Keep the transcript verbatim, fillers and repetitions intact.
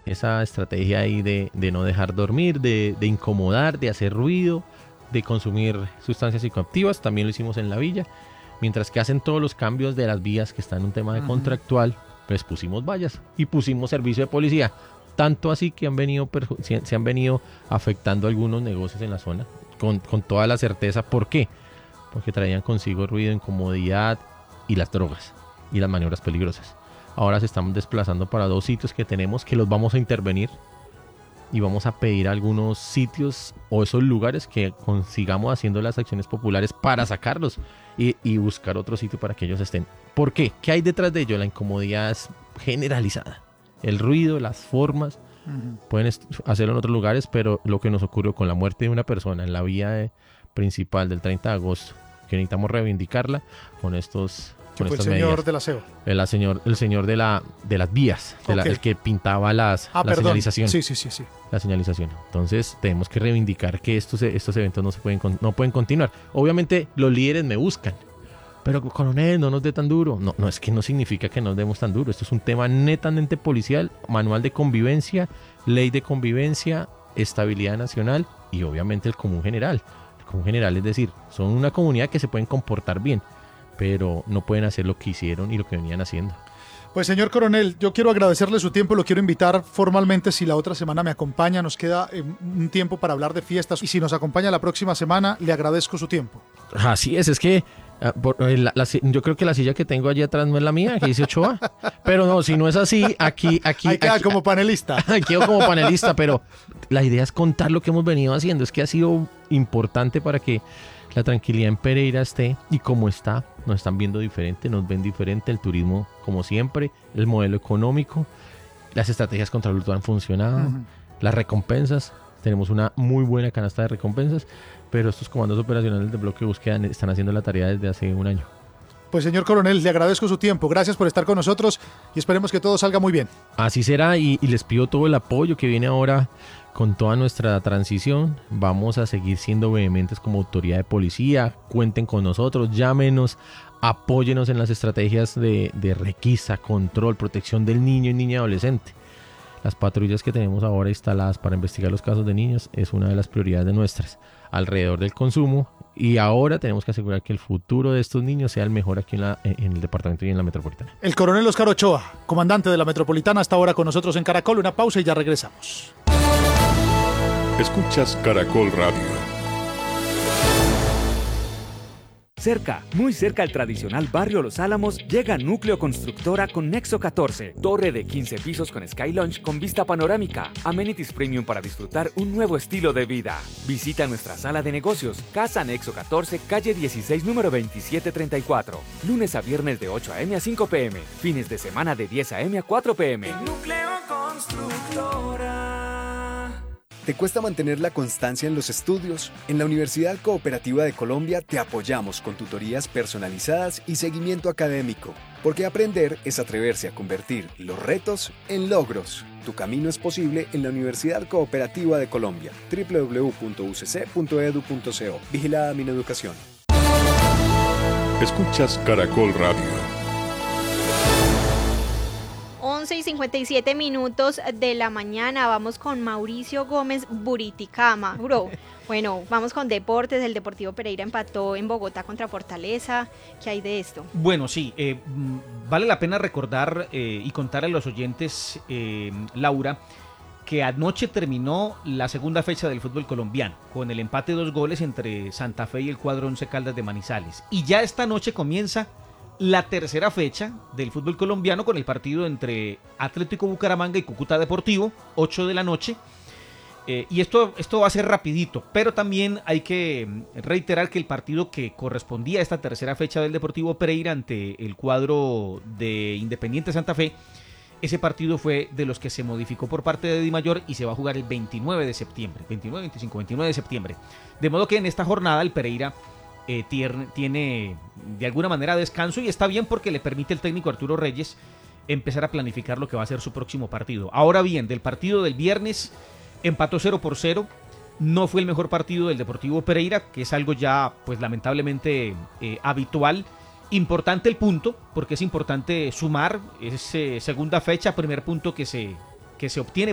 esa estrategia ahí de, de no dejar dormir, de, de incomodar, de hacer ruido, de consumir sustancias psicoactivas. También lo hicimos en la villa. Mientras que hacen todos los cambios de las vías, que está en un tema de uh-huh. contractual, pues pusimos vallas y pusimos servicio de policía. Tanto así que han venido perju- se, se han venido afectando algunos negocios en la zona con, con toda la certeza. ¿Por qué? Porque traían consigo ruido, incomodidad y las drogas y las maniobras peligrosas. Ahora se están desplazando para dos sitios que tenemos, que los vamos a intervenir y vamos a pedir a algunos sitios o esos lugares que consigamos haciendo las acciones populares para sacarlos y, y buscar otro sitio para que ellos estén. ¿Por qué? ¿Qué hay detrás de ello? La incomodidad es generalizada. El ruido, las formas, uh-huh. pueden est- hacerlo en otros lugares, pero lo que nos ocurrió con la muerte de una persona en la vía de, principal del treinta de agosto, que necesitamos reivindicarla con estos con fue estas el señor medidas. del aseo. El señor, el señor de la de las vías, de okay. la, el que pintaba las ah, la perdón. señalización. Sí, sí, sí, sí. La señalización. Entonces tenemos que reivindicar que estos, estos eventos no se pueden no pueden continuar. Obviamente los líderes me buscan. Pero coronel, no nos dé tan duro. No, no, es que no significa que nos demos tan duro. Esto es un tema netamente policial, manual de convivencia, ley de convivencia, estabilidad nacional y obviamente el común general. El común general es decir, son una comunidad que se pueden comportar bien, pero no pueden hacer lo que hicieron y lo que venían haciendo. Pues señor coronel, yo quiero agradecerle su tiempo, lo quiero invitar formalmente si la otra semana me acompaña, nos queda eh, un tiempo para hablar de fiestas y si nos acompaña la próxima semana, le agradezco su tiempo. Así es, es que uh, por, eh, la, la, yo creo que la silla que tengo allí atrás no es la mía, que dice Ochoa, pero no, si no es así, aquí... aquí Ahí queda aquí, como panelista. Aquí quedo como panelista, pero la idea es contar lo que hemos venido haciendo, es que ha sido importante para que la tranquilidad en Pereira esté y como está, nos están viendo diferente, nos ven diferente, el turismo como siempre, el modelo económico, las estrategias contra el hurto han funcionado, uh-huh. las recompensas, tenemos una muy buena canasta de recompensas, pero estos comandos operacionales de bloque de búsqueda están haciendo la tarea desde hace un año. Pues señor coronel, le agradezco su tiempo, gracias por estar con nosotros y esperemos que todo salga muy bien. Así será y, y les pido todo el apoyo que viene ahora con toda nuestra transición. Vamos a seguir siendo vehementes como autoridad de policía, cuenten con nosotros, llámenos, apóyenos en las estrategias de, de requisa, control, protección del niño y niña adolescente. Las patrullas que tenemos ahora instaladas para investigar los casos de niños es una de las prioridades de nuestras alrededor del consumo y ahora tenemos que asegurar que el futuro de estos niños sea el mejor aquí en, la, en el departamento y en la metropolitana. El coronel Oscar Ochoa, comandante de la metropolitana, está ahora con nosotros en Caracol. Una pausa y ya regresamos. Escuchas Caracol Radio. Cerca, muy cerca al tradicional barrio Los Álamos, llega Núcleo Constructora con Nexo catorce, torre de quince pisos con Sky Lounge con vista panorámica, amenities premium para disfrutar un nuevo estilo de vida. Visita nuestra sala de negocios, Casa Nexo catorce, calle dieciséis, número veintisiete treinta y cuatro, lunes a viernes de ocho a.m. a cinco p.m., fines de semana de diez a.m. a cuatro p.m. Núcleo Constructora. ¿Te cuesta mantener la constancia en los estudios? En la Universidad Cooperativa de Colombia te apoyamos con tutorías personalizadas y seguimiento académico, porque aprender es atreverse a convertir los retos en logros. Tu camino es posible en la Universidad Cooperativa de Colombia. doble u doble u doble u punto u c c punto e d u punto co. Vigilada Mineducación. Escuchas Caracol Radio. once y cincuenta y siete minutos de la mañana, vamos con Mauricio Gómez Buriticama. Bro, bueno, vamos con deportes, el Deportivo Pereira empató en Bogotá contra Fortaleza, ¿qué hay de esto? Bueno, sí, eh, vale la pena recordar eh, y contar a los oyentes, eh, Laura, que anoche terminó la segunda fecha del fútbol colombiano, con el empate de dos goles entre Santa Fe y el cuadro Once Caldas de Manizales, y ya esta noche comienza la tercera fecha del fútbol colombiano con el partido entre Atlético Bucaramanga y Cúcuta Deportivo, ocho de la noche. Eh, y esto, esto va a ser rapidito, pero también hay que reiterar que el partido que correspondía a esta tercera fecha del Deportivo Pereira ante el cuadro de Independiente Santa Fe, ese partido fue de los que se modificó por parte de Dimayor y se va a jugar el veintinueve de septiembre, veintinueve, veinticinco, veintinueve de septiembre. De modo que en esta jornada el Pereira Eh, tiene, tiene de alguna manera descanso y está bien porque le permite al técnico Arturo Reyes empezar a planificar lo que va a ser su próximo partido. Ahora bien, del partido del viernes empató cero por cero, no fue el mejor partido del Deportivo Pereira, que es algo ya pues lamentablemente eh, habitual. Importante el punto, porque es importante sumar, es eh, segunda fecha, primer punto que se, que se obtiene